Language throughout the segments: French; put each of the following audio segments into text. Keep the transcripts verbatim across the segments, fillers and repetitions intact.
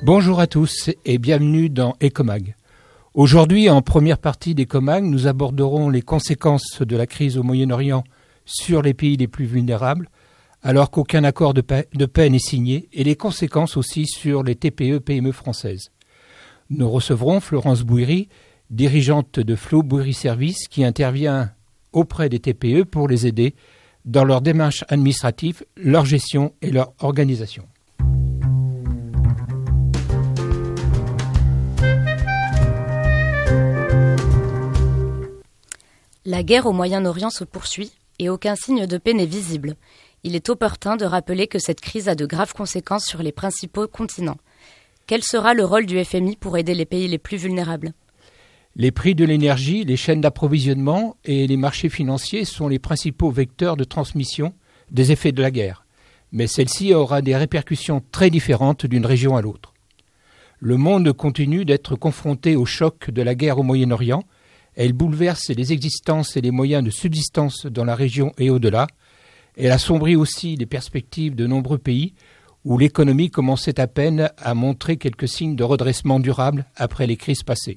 Bonjour à tous et bienvenue dans Ecomag. Aujourd'hui, en première partie d'Ecomag, nous aborderons les conséquences de la crise au Moyen-Orient sur les pays les plus vulnérables, alors qu'aucun accord de paix, de paix n'est signé, et les conséquences aussi sur les T P E P M E françaises. Nous recevrons Florence Bouiri, dirigeante de Flow Bouiri Services, qui intervient auprès des T P E pour les aider dans leurs démarches administratives, leur gestion et leur organisation. La guerre au Moyen-Orient se poursuit et aucun signe de paix n'est visible. Il est opportun de rappeler que cette crise a de graves conséquences sur les principaux continents. Quel sera le rôle du F M I pour aider les pays les plus vulnérables ? Les prix de l'énergie, les chaînes d'approvisionnement et les marchés financiers sont les principaux vecteurs de transmission des effets de la guerre. Mais celle-ci aura des répercussions très différentes d'une région à l'autre. Le monde continue d'être confronté au choc de la guerre au Moyen-Orient. Elle bouleverse les existences et les moyens de subsistance dans la région et au-delà. Elle assombrit aussi les perspectives de nombreux pays où l'économie commençait à peine à montrer quelques signes de redressement durable après les crises passées.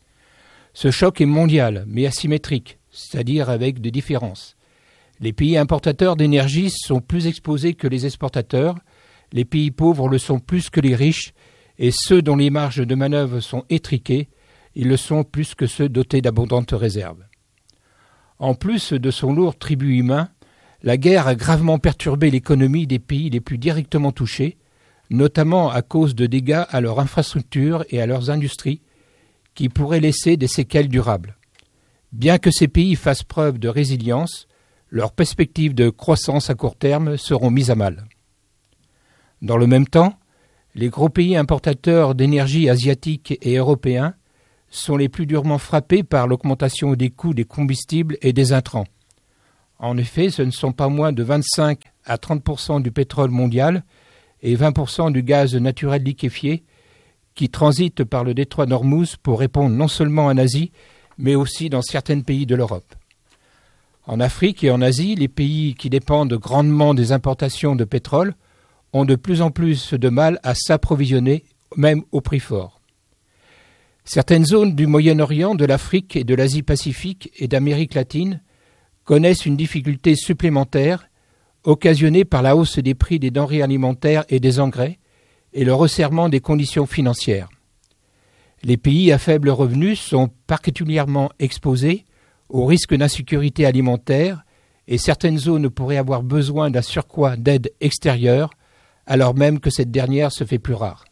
Ce choc est mondial, mais asymétrique, c'est-à-dire avec des différences. Les pays importateurs d'énergie sont plus exposés que les exportateurs, les pays pauvres le sont plus que les riches, et ceux dont les marges de manœuvre sont étriquées, ils le sont plus que ceux dotés d'abondantes réserves. En plus de son lourd tribut humain, la guerre a gravement perturbé l'économie des pays les plus directement touchés, notamment à cause de dégâts à leurs infrastructures et à leurs industries, qui pourraient laisser des séquelles durables. Bien que ces pays fassent preuve de résilience, leurs perspectives de croissance à court terme seront mises à mal. Dans le même temps, les gros pays importateurs d'énergie asiatiques et européens sont les plus durement frappés par l'augmentation des coûts des combustibles et des intrants. En effet, ce ne sont pas moins de vingt-cinq à trente pour cent du pétrole mondial et vingt pour cent du gaz naturel liquéfié qui transitent par le détroit d'Ormuz pour répondre non seulement en Asie, mais aussi dans certains pays de l'Europe. En Afrique et en Asie, les pays qui dépendent grandement des importations de pétrole ont de plus en plus de mal à s'approvisionner, même au prix fort. Certaines zones du Moyen-Orient, de l'Afrique et de l'Asie-Pacifique et d'Amérique latine connaissent une difficulté supplémentaire occasionnée par la hausse des prix des denrées alimentaires et des engrais et le resserrement des conditions financières. Les pays à faible revenu sont particulièrement exposés aux risques d'insécurité alimentaire et certaines zones pourraient avoir besoin d'un surcroît d'aide extérieure alors même que cette dernière se fait plus rare.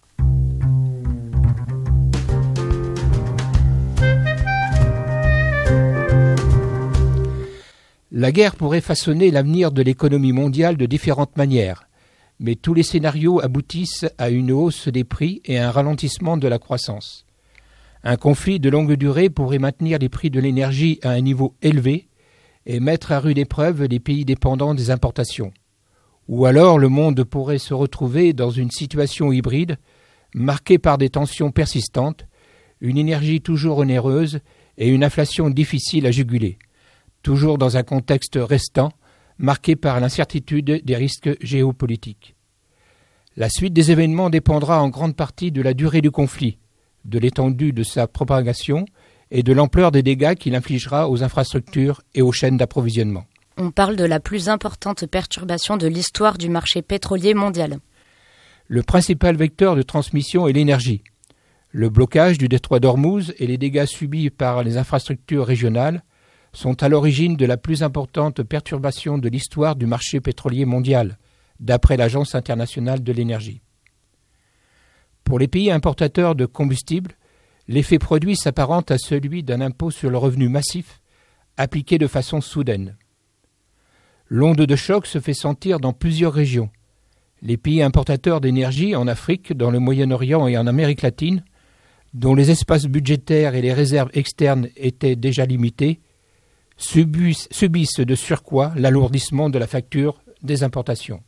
La guerre pourrait façonner l'avenir de l'économie mondiale de différentes manières, mais tous les scénarios aboutissent à une hausse des prix et à un ralentissement de la croissance. Un conflit de longue durée pourrait maintenir les prix de l'énergie à un niveau élevé et mettre à rude épreuve les pays dépendants des importations. Ou alors le monde pourrait se retrouver dans une situation hybride, marquée par des tensions persistantes, une énergie toujours onéreuse et une inflation difficile à juguler, toujours dans un contexte restant, marqué par l'incertitude des risques géopolitiques. La suite des événements dépendra en grande partie de la durée du conflit, de l'étendue de sa propagation et de l'ampleur des dégâts qu'il infligera aux infrastructures et aux chaînes d'approvisionnement. On parle de la plus importante perturbation de l'histoire du marché pétrolier mondial. Le principal vecteur de transmission est l'énergie. Le blocage du détroit d'Ormuz et les dégâts subis par les infrastructures régionales sont à l'origine de la plus importante perturbation de l'histoire du marché pétrolier mondial, d'après l'Agence internationale de l'énergie. Pour les pays importateurs de combustibles, l'effet produit s'apparente à celui d'un impôt sur le revenu massif, appliqué de façon soudaine. L'onde de choc se fait sentir dans plusieurs régions. Les pays importateurs d'énergie en Afrique, dans le Moyen-Orient et en Amérique latine, dont les espaces budgétaires et les réserves externes étaient déjà limités, subissent, subissent de surcroît l'alourdissement de la facture des importations.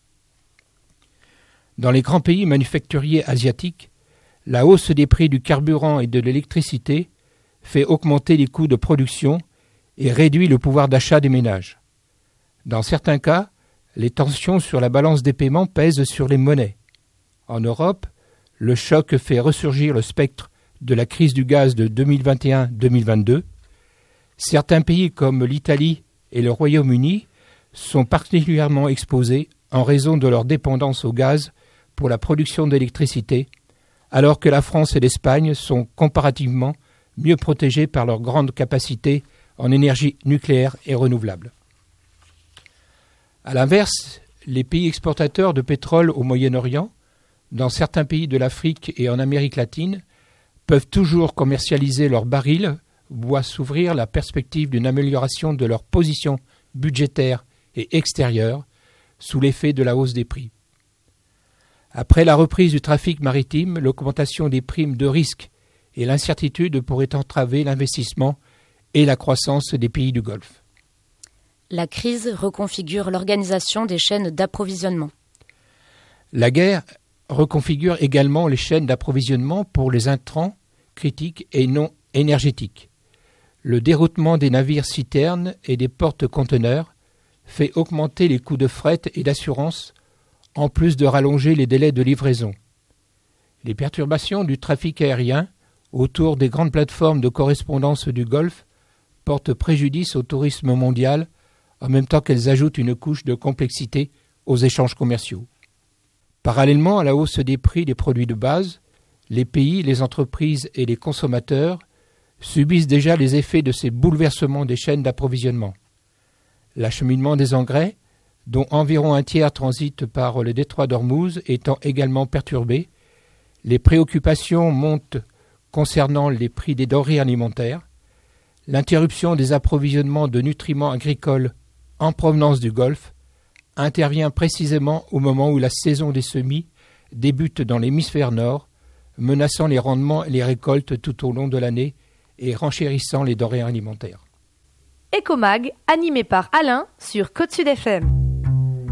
Dans les grands pays manufacturiers asiatiques, la hausse des prix du carburant et de l'électricité fait augmenter les coûts de production et réduit le pouvoir d'achat des ménages. Dans certains cas, les tensions sur la balance des paiements pèsent sur les monnaies. En Europe, Le choc fait ressurgir le spectre de la crise du gaz de deux mille vingt et un deux mille vingt-deux. Certains pays comme l'Italie et le Royaume-Uni sont particulièrement exposés en raison de leur dépendance au gaz pour la production d'électricité, alors que la France et l'Espagne sont comparativement mieux protégés par leur grande capacité en énergie nucléaire et renouvelable. A l'inverse, les pays exportateurs de pétrole au Moyen-Orient, dans certains pays de l'Afrique et en Amérique latine, peuvent toujours commercialiser leurs barils, voient s'ouvrir la perspective d'une amélioration de leur position budgétaire et extérieure sous l'effet de la hausse des prix. Après la reprise du trafic maritime, l'augmentation des primes de risque et l'incertitude pourraient entraver l'investissement et la croissance des pays du Golfe. La crise reconfigure l'organisation des chaînes d'approvisionnement. La guerre reconfigure également les chaînes d'approvisionnement pour les intrants critiques et non énergétiques. Le déroutement des navires-citernes et des porte-conteneurs fait augmenter les coûts de fret et d'assurance, en plus de rallonger les délais de livraison. Les perturbations du trafic aérien autour des grandes plateformes de correspondance du Golfe portent préjudice au tourisme mondial, en même temps qu'elles ajoutent une couche de complexité aux échanges commerciaux. Parallèlement à la hausse des prix des produits de base, les pays, les entreprises et les consommateurs subissent déjà les effets de ces bouleversements des chaînes d'approvisionnement. L'acheminement des engrais, dont environ un tiers transite par le détroit d'Ormuz, étant également perturbé, les préoccupations montent concernant les prix des denrées alimentaires, l'interruption des approvisionnements de nutriments agricoles en provenance du Golfe intervient précisément au moment où la saison des semis débute dans l'hémisphère nord, menaçant les rendements et les récoltes tout au long de l'année et renchérissant les denrées alimentaires. Ecomag, animé par Alain sur Côte Sud F M.